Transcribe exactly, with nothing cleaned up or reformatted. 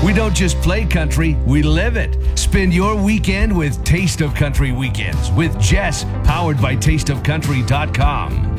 We don't just play country, we live it. Spend your weekend with Taste of Country Weekends with Jess, powered by taste of country dot com.